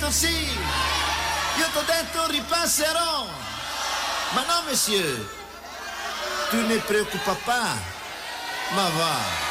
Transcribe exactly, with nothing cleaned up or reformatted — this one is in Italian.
così. Io t'ho detto ripasserò. Ma no, monsieur. Tu ne preoccupa pas. Ma va.